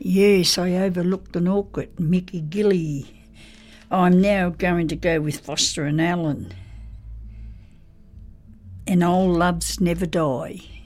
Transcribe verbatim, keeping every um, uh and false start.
Yes, I overlooked an awkward Mickey Gilly. I'm now going to go with Foster and Allen. And old loves never die.